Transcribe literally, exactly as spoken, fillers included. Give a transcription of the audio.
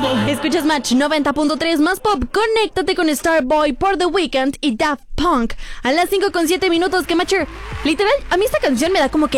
Escuchas Match noventa punto tres más pop. Conéctate con Starboy por The Weeknd y Daft Punk a las cinco con siete minutos. Que Matcher, literal, a mí esta canción me da como que